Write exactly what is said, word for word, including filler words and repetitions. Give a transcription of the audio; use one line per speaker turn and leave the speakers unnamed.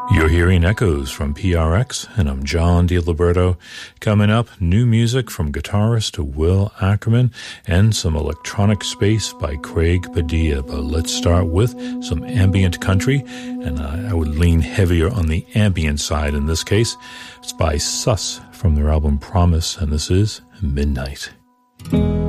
You're hearing Echoes from P R X, and I'm John DiLiberto. Coming up, new music from guitarist Will Ackerman and some electronic space by Craig Padilla. But let's start with some ambient country, and I, I would lean heavier on the ambient side in this case. It's by Sus from their album Promise, and this is Midnight.